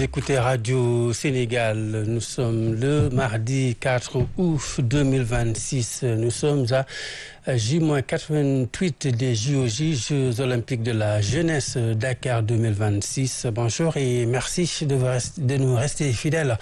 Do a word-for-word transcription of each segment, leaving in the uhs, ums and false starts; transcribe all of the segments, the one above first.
écoutez Radio Sénégal. Nous sommes le mardi quatre août deux mille vingt-six. Nous sommes à J quatre-vingt-huit des J O J, Jeux Olympiques de la Jeunesse Dakar deux mille vingt-six. Bonjour et merci de, de nous rester fidèles.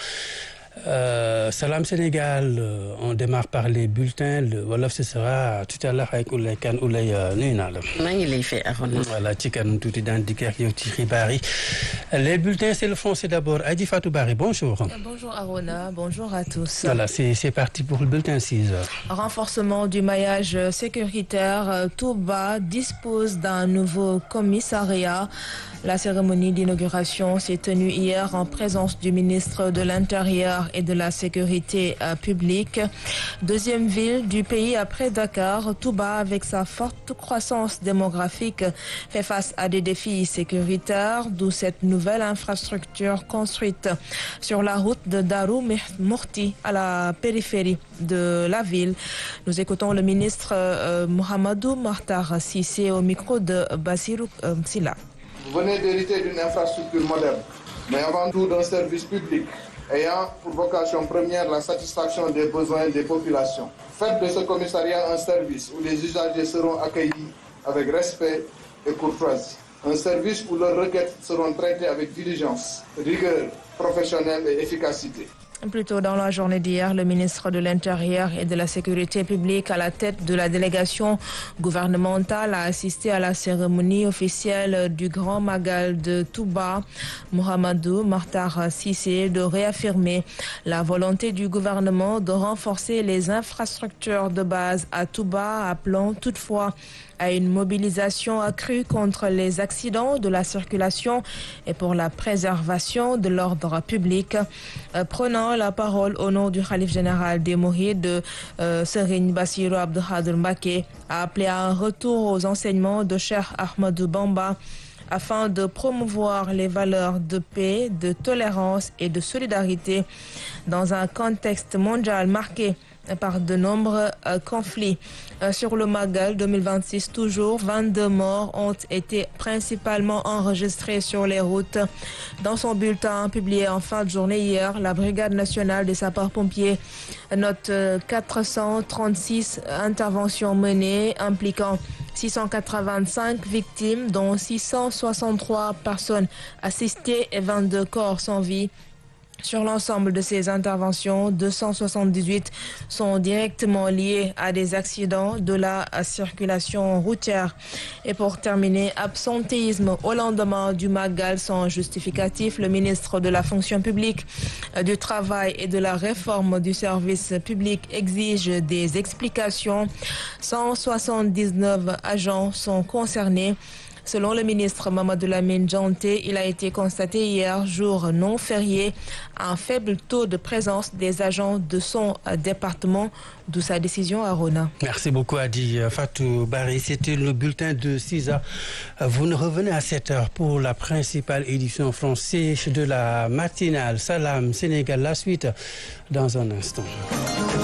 Euh, Salam Sénégal, euh, on démarre par les bulletins. Le wolof ce sera tout à l'heure avec Oulay Kane. Oulay nuyu naa la. maa ngi lay fay Arona. Voilà ci kanam tuuti daan dikk ak yow ci xibaar yi. Les bulletins c'est le français d'abord. Adji Fatou Barry, bonjour. Bonjour Arona, bonjour à tous. Voilà, c'est c'est parti pour le bulletin six heures. Renforcement du maillage sécuritaire. Touba dispose d'un nouveau commissariat. La cérémonie d'inauguration s'est tenue hier en présence du ministre de l'Intérieur et de la Sécurité euh, publique. Deuxième ville du pays après Dakar, Touba, avec sa forte croissance démographique, fait face à des défis sécuritaires, d'où cette nouvelle infrastructure construite sur la route de Darou Mouhty à la périphérie de la ville. Nous écoutons le ministre euh, Mohamedou Makhtar Cissé au micro de Bassirou euh, Silla. Vous venez d'hériter d'une infrastructure moderne, mais avant tout d'un service public ayant pour vocation première la satisfaction des besoins des populations. Faites de ce commissariat un service où les usagers seront accueillis avec respect et courtoisie. Un service où leurs requêtes seront traitées avec diligence, rigueur professionnelle et efficacité. Plus tôt dans la journée d'hier, le ministre de l'Intérieur et de la Sécurité publique à la tête de la délégation gouvernementale a assisté à la cérémonie officielle du Grand Magal de Touba. Mohamedou Makhtar Cissé de réaffirmer la volonté du gouvernement de renforcer les infrastructures de base à Touba, appelant toutefois à une mobilisation accrue contre les accidents de la circulation et pour la préservation de l'ordre public. Euh, prenant la parole au nom du Khalife général des Mourides, euh, Serigne Bassirou Abdou Khadre Mbacké a appelé à un retour aux enseignements de Cheikh Ahmadou Bamba afin de promouvoir les valeurs de paix, de tolérance et de solidarité dans un contexte mondial marqué par de nombreux euh, conflits. Euh, sur le Magal deux mille vingt-six, toujours, vingt-deux morts ont été principalement enregistrés sur les routes. Dans son bulletin publié en fin de journée hier, la Brigade nationale des sapeurs-pompiers note euh, quatre cent trente-six interventions menées impliquant six cent quatre-vingt-cinq victimes, dont six cent soixante-trois personnes assistées et vingt-deux corps sans vie. Sur l'ensemble de ces interventions, deux cent soixante-dix-huit sont directement liées à des accidents de la circulation routière. Et pour terminer, absentéisme au lendemain du Magal sans justificatif. Le ministre de la fonction publique, du travail et de la réforme du service public exige des explications. cent soixante-dix-neuf agents sont concernés. Selon le ministre Mamadou Lamine Dianté, il a été constaté hier, jour non férié, un faible taux de présence des agents de son département, d'où sa décision à Rona. Merci beaucoup Adji Fatou Barry. C'était le bulletin de six heures. Vous nous revenez à sept heures pour la principale édition française de la matinale. Salam Sénégal, la suite dans un instant.